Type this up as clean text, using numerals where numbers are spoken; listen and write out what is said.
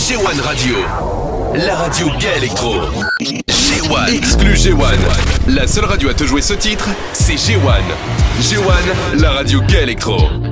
G1 Radio, la radio gay électro. G1, exclu G1. La seule radio à te jouer ce titre, c'est G1. G1, la radio gay électro.